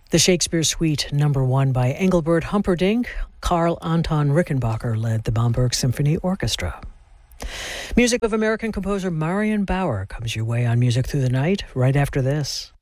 The Shakespeare Suite Number 1 by Engelbert Humperdinck. Karl Anton Rickenbacker led the Bamberg Symphony Orchestra. Music of American composer Marion Bauer comes your way on Music Through the Night right after this.